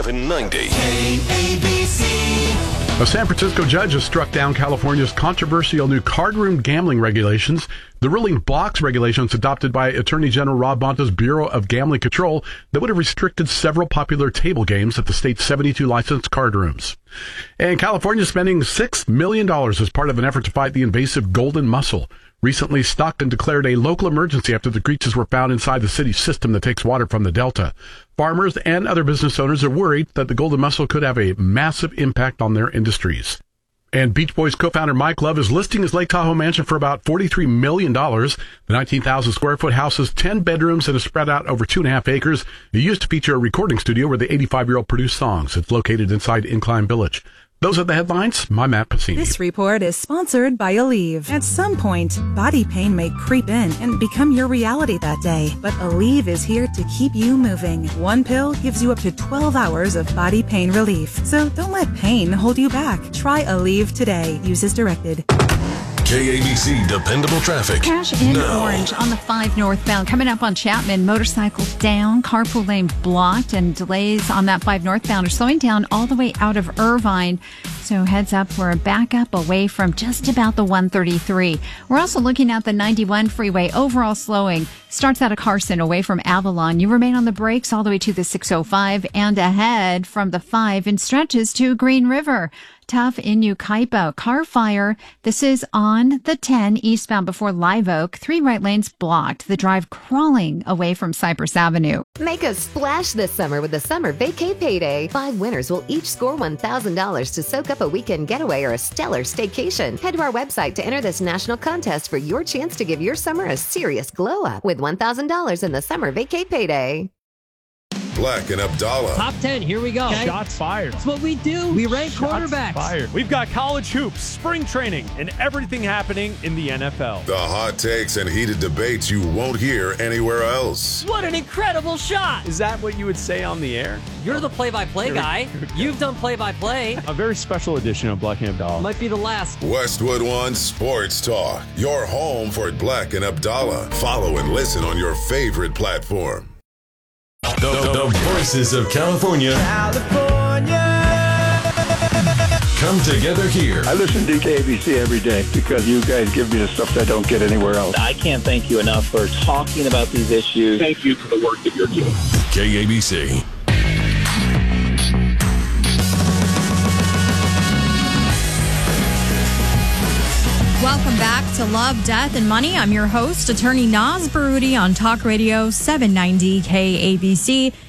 790. A San Francisco judge has struck down California's controversial new cardroom gambling regulations. The ruling blocks regulations adopted by Attorney General Rob Bonta's Bureau of Gambling Control that would have restricted several popular table games at the state's 72 licensed card rooms. And California is spending $6 million as part of an effort to fight the invasive golden mussel. Recently, Stockton declared a local emergency after the creatures were found inside the city's system that takes water from the Delta. Farmers and other business owners are worried that the golden mussel could have a massive impact on their industries. And Beach Boys co-founder Mike Love is listing his Lake Tahoe mansion for about $43 million. The 19,000-square-foot house has 10 bedrooms and is spread out over 2.5 acres. It used to feature a recording studio where the 85-year-old produced songs. It's located inside Incline Village. Those are the headlines. I'm Matt Pacini. This report is sponsored by Aleve. At some point, body pain may creep in and become your reality that day. But Aleve is here to keep you moving. One pill gives you up to 12 hours of body pain relief. So don't let pain hold you back. Try Aleve today. Use as directed. KABC Dependable Traffic. Crash in Orange on the 5 northbound. Coming up on Chapman, motorcycles down, carpool lane blocked, and delays on that 5 northbound are slowing down all the way out of Irvine. So heads up for a backup away from just about the 133. We're also looking at the 91 freeway. Overall slowing starts out of Carson away from Avalon. You remain on the brakes all the way to the 605 and ahead from the 5 and stretches to Green River. Tough in Yucaipa. Car fire. This is on the 10 eastbound before Live Oak. 3 right lanes blocked. The drive crawling away from Cypress Avenue. Make a splash this summer with the Summer Vacay Payday. 5 winners will each score $1,000 to soak up a weekend getaway or a stellar staycation. Head to our website to enter this national contest for your chance to give your summer a serious glow up with $1,000 in the Summer Vacay Payday. Black and Abdallah. Top 10, here we go. Okay. Shots fired. That's what we do. We rank quarterbacks. Fired. We've got college hoops, spring training, and everything happening in the NFL. The hot takes and heated debates you won't hear anywhere else. What an incredible shot. Is that what you would say on the air? You're the play-by-play guy. You've done play-by-play. A very special edition of Black and Abdallah. Might be the last. Westwood One Sports Talk. Your home for Black and Abdallah. Follow and listen on your favorite platform. The voices of California come together here. I listen to KABC every day because you guys give me the stuff that I don't get anywhere else. I can't thank you enough for talking about these issues. Thank you for the work that you're doing. KABC. Welcome back to Love, Death, and Money. I'm your host, attorney Naz Baroudi on Talk Radio 790 KABC.